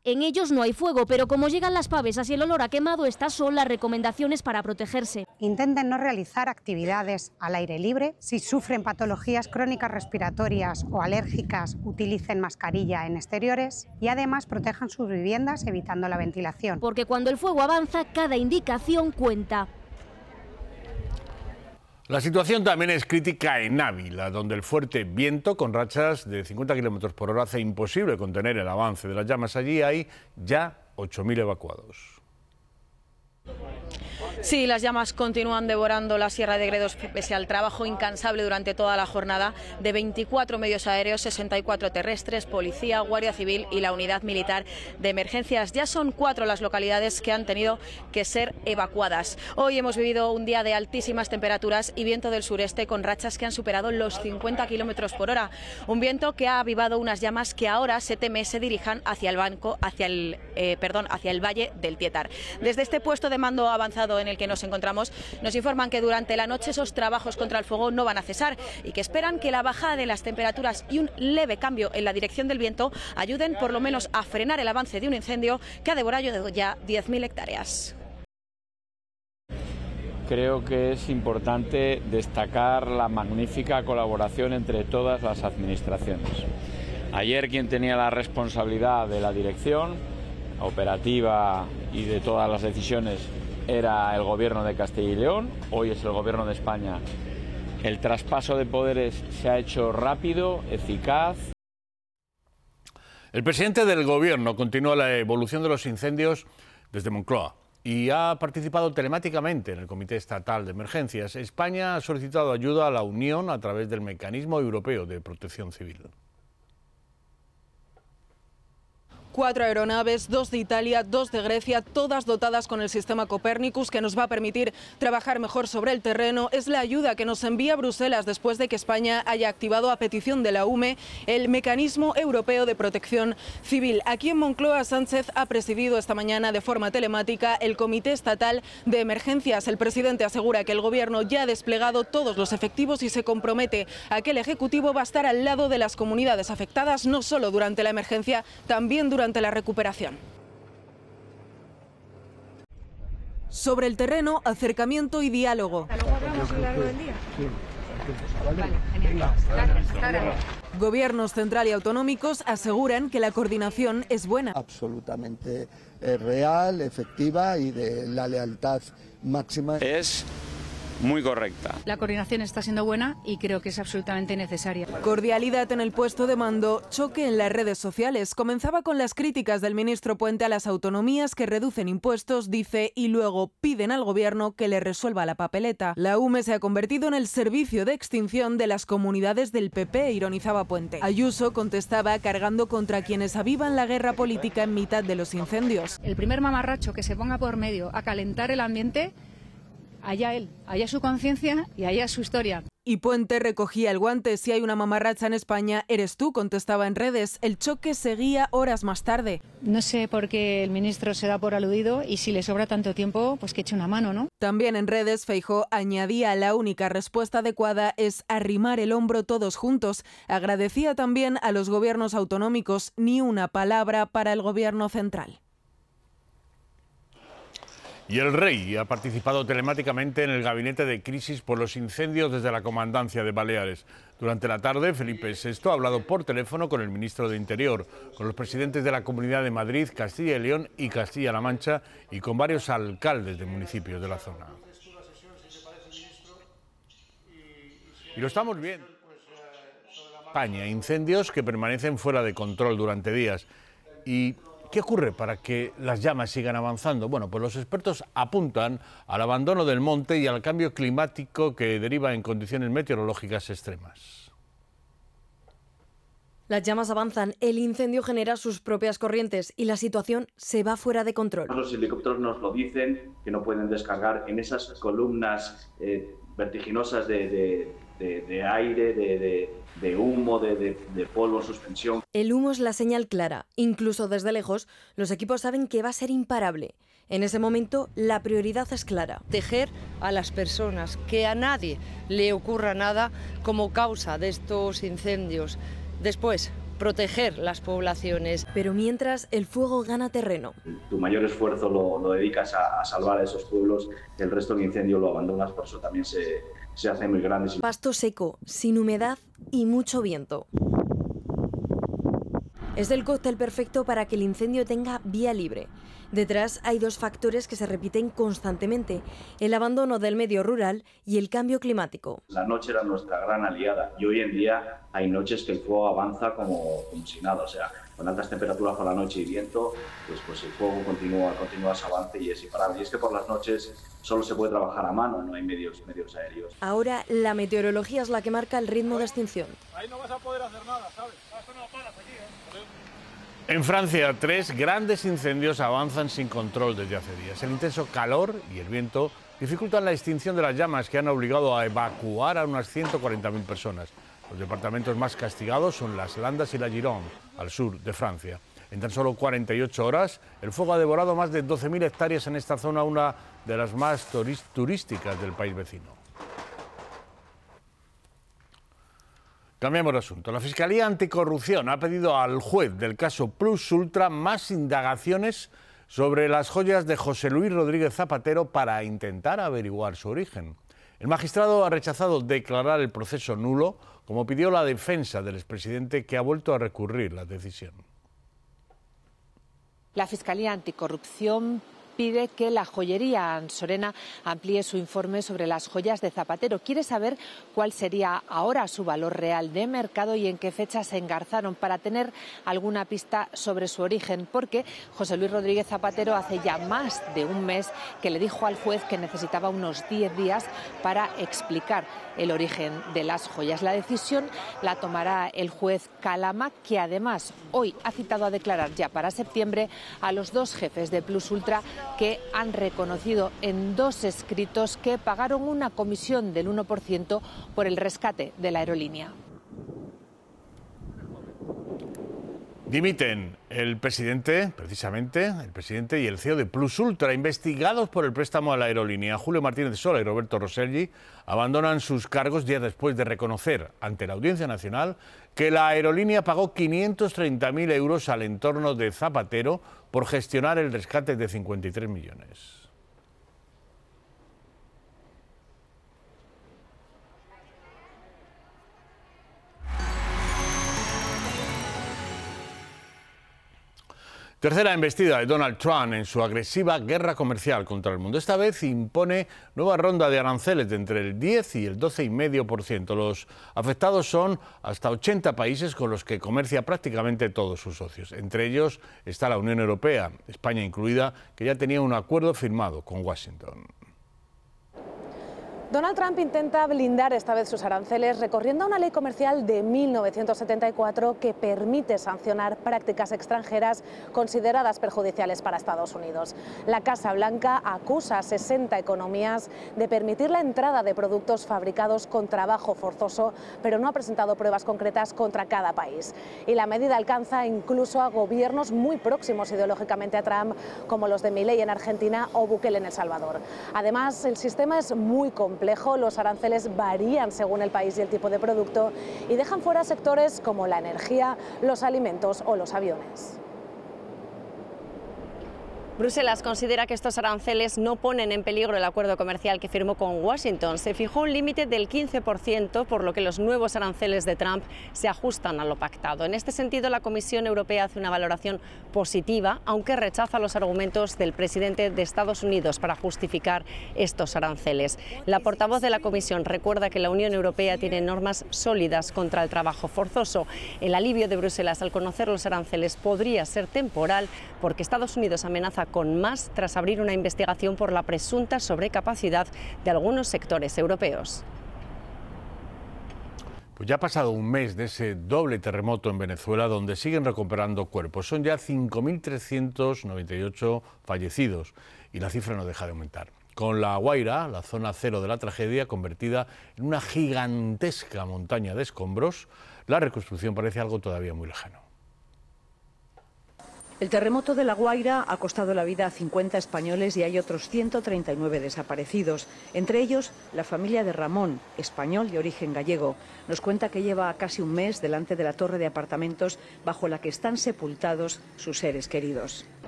En ellos no hay fuego, pero como llegan las pavesas y el olor a quemado, estas son las recomendaciones para protegerse. Intenten no realizar actividades al aire libre. Si sufren patologías crónicas respiratorias o alérgicas, utilicen mascarilla en exteriores y además protejan sus viviendas evitando la ventilación. Porque cuando el fuego avanza, cada indicación cuenta. La situación también es crítica en Ávila, donde el fuerte viento con rachas de 50 km por hora hace imposible contener el avance de las llamas. Allí hay ya 8.000 evacuados. Sí, las llamas continúan devorando la Sierra de Gredos pese al trabajo incansable durante toda la jornada de 24 medios aéreos, 64 terrestres, policía, Guardia Civil y la Unidad Militar de Emergencias. Ya son 4 las localidades que han tenido que ser evacuadas. Hoy hemos vivido un día de altísimas temperaturas y viento del sureste con rachas que han superado los 50 km por hora. Un viento que ha avivado unas llamas que ahora se teme se dirijan hacia el valle del Tietar. Desde este puesto de mando avanzado en el que nos encontramos, nos informan que durante la noche esos trabajos contra el fuego no van a cesar y que esperan que la bajada de las temperaturas y un leve cambio en la dirección del viento ayuden por lo menos a frenar el avance de un incendio que ha devorado ya 10.000 hectáreas. Creo que es importante destacar la magnífica colaboración entre todas las administraciones. Ayer quien tenía la responsabilidad de la dirección operativa y de todas las decisiones era el Gobierno de Castilla y León, hoy es el Gobierno de España. El traspaso de poderes se ha hecho rápido, eficaz. El presidente del Gobierno continúa la evolución de los incendios desde Moncloa y ha participado telemáticamente en el Comité Estatal de Emergencias. España ha solicitado ayuda a la Unión a través del Mecanismo Europeo de Protección Civil. 4 aeronaves, 2 de Italia, 2 de Grecia, todas dotadas con el sistema Copernicus que nos va a permitir trabajar mejor sobre el terreno. Es la ayuda que nos envía Bruselas después de que España haya activado a petición de la UME el Mecanismo Europeo de Protección Civil. Aquí en Moncloa, Sánchez ha presidido esta mañana de forma telemática el Comité Estatal de Emergencias. El presidente asegura que el Gobierno ya ha desplegado todos los efectivos y se compromete a que el Ejecutivo va a estar al lado de las comunidades afectadas, no solo durante la emergencia, también durante la recuperación. Sobre el terreno, acercamiento y diálogo. ¿Luego hablamos a lo largo del día? Sí. Vale, genial. Gracias. Gobiernos central y autonómicos aseguran que la coordinación es buena. Absolutamente real, efectiva y de la lealtad máxima. Es muy correcta. La coordinación está siendo buena y creo que es absolutamente necesaria. Cordialidad en el puesto de mando, choque en las redes sociales. Comenzaba con las críticas del ministro Puente a las autonomías que reducen impuestos, dice, y luego piden al Gobierno que le resuelva la papeleta. La UME se ha convertido en el servicio de extinción de las comunidades del PP, ironizaba Puente. Ayuso contestaba cargando contra quienes avivan la guerra política en mitad de los incendios. El primer mamarracho que se ponga por medio a calentar el ambiente, allá él, allá su conciencia y allá su historia. Y Puente recogía el guante. Si hay una mamarracha en España, eres tú, contestaba en redes. El choque seguía horas más tarde. No sé por qué el ministro se da por aludido y si le sobra tanto tiempo, pues que eche una mano, ¿no? También en redes, Feijóo añadía la única respuesta adecuada es arrimar el hombro todos juntos. Agradecía también a los gobiernos autonómicos, ni una palabra para el gobierno central. Y el rey ha participado telemáticamente en el gabinete de crisis por los incendios desde la Comandancia de Baleares. Durante la tarde, Felipe VI ha hablado por teléfono con el ministro de Interior, con los presidentes de la Comunidad de Madrid, Castilla y León y Castilla-La Mancha y con varios alcaldes de municipios de la zona. Y lo estamos viendo. España, incendios que permanecen fuera de control durante días. ¿Y qué ocurre para que las llamas sigan avanzando? Bueno, pues los expertos apuntan al abandono del monte y al cambio climático que deriva en condiciones meteorológicas extremas. Las llamas avanzan, el incendio genera sus propias corrientes y la situación se va fuera de control. Los helicópteros nos lo dicen, que no pueden descargar en esas columnas vertiginosas de aire, de humo, de polvo, suspensión. El humo es la señal clara. Incluso desde lejos, los equipos saben que va a ser imparable. En ese momento, la prioridad es clara. Proteger a las personas, que a nadie le ocurra nada como causa de estos incendios. Después, proteger las poblaciones. Pero mientras el fuego gana terreno. Tu mayor esfuerzo lo dedicas a salvar a esos pueblos, el resto del incendio lo abandonas, por eso también se hace muy grande. Pasto seco, sin humedad y mucho viento. Es el cóctel perfecto para que el incendio tenga vía libre. Detrás hay dos factores que se repiten constantemente: el abandono del medio rural y el cambio climático. La noche era nuestra gran aliada y hoy en día hay noches que el fuego avanza como si nada, o sea, con altas temperaturas por la noche y viento, pues el fuego continúa su avance y es imparable. Y es que por las noches solo se puede trabajar a mano, no hay medios aéreos. Ahora la meteorología es la que marca el ritmo de extinción. Ahí no vas a poder hacer nada, ¿sabes? Esto no paras aquí, ¿eh? En Francia, 3 grandes incendios avanzan sin control desde hace días. El intenso calor y el viento dificultan la extinción de las llamas, que han obligado a evacuar a unas 140.000 personas. Los departamentos más castigados son las Landes y la Gironde, al sur de Francia. En tan solo 48 horas, el fuego ha devorado más de 12.000 hectáreas en esta zona, una de las más turísticas del país vecino. Cambiamos de asunto. La Fiscalía Anticorrupción ha pedido al juez del caso Plus Ultra más indagaciones sobre las joyas de José Luis Rodríguez Zapatero para intentar averiguar su origen. El magistrado ha rechazado declarar el proceso nulo, como pidió la defensa del expresidente, que ha vuelto a recurrir la decisión. La Fiscalía Anticorrupción pide que la joyería Ansorena amplíe su informe sobre las joyas de Zapatero. Quiere saber cuál sería ahora su valor real de mercado y en qué fecha se engarzaron, para tener alguna pista sobre su origen, porque José Luis Rodríguez Zapatero hace ya más de un mes que le dijo al juez que necesitaba unos 10 días para explicar el origen de las joyas. La decisión la tomará el juez Calama, que además hoy ha citado a declarar ya para septiembre a los 2 jefes de Plus Ultra, que han reconocido en 2 escritos que pagaron una comisión del 1% por el rescate de la aerolínea. Dimiten el presidente, precisamente, el presidente y el CEO de Plus Ultra, investigados por el préstamo a la aerolínea. Julio Martínez Sola y Roberto Rosselli abandonan sus cargos días después de reconocer ante la Audiencia Nacional que la aerolínea pagó 530.000 euros al entorno de Zapatero por gestionar el rescate de 53 millones. Tercera embestida de Donald Trump en su agresiva guerra comercial contra el mundo. Esta vez impone nueva ronda de aranceles de entre el 10 y el 12,5%. Los afectados son hasta 80 países con los que comercia prácticamente todos sus socios. Entre ellos está la Unión Europea, España incluida, que ya tenía un acuerdo firmado con Washington. Donald Trump intenta blindar esta vez sus aranceles recorriendo una ley comercial de 1974 que permite sancionar prácticas extranjeras consideradas perjudiciales para Estados Unidos. La Casa Blanca acusa a 60 economías de permitir la entrada de productos fabricados con trabajo forzoso, pero no ha presentado pruebas concretas contra cada país. Y la medida alcanza incluso a gobiernos muy próximos ideológicamente a Trump, como los de Milei en Argentina o Bukele en El Salvador. Además, el sistema es muy complejo. Los aranceles varían según el país y el tipo de producto y dejan fuera sectores como la energía, los alimentos o los aviones. Bruselas considera que estos aranceles no ponen en peligro el acuerdo comercial que firmó con Washington. Se fijó un límite del 15%, por lo que los nuevos aranceles de Trump se ajustan a lo pactado. En este sentido, la Comisión Europea hace una valoración positiva, aunque rechaza los argumentos del presidente de Estados Unidos para justificar estos aranceles. La portavoz de la Comisión recuerda que la Unión Europea tiene normas sólidas contra el trabajo forzoso. El alivio de Bruselas al conocer los aranceles podría ser temporal, porque Estados Unidos amenaza con más tras abrir una investigación por la presunta sobrecapacidad de algunos sectores europeos. Pues ya ha pasado un mes de ese doble terremoto en Venezuela, donde siguen recuperando cuerpos. Son ya 5.398 fallecidos y la cifra no deja de aumentar. Con La Guaira, la zona cero de la tragedia, convertida en una gigantesca montaña de escombros, la reconstrucción parece algo todavía muy lejano. El terremoto de La Guaira ha costado la vida a 50 españoles y hay otros 139 desaparecidos. Entre ellos, la familia de Ramón, español de origen gallego. Nos cuenta que lleva casi un mes delante de la torre de apartamentos bajo la que están sepultados sus seres queridos.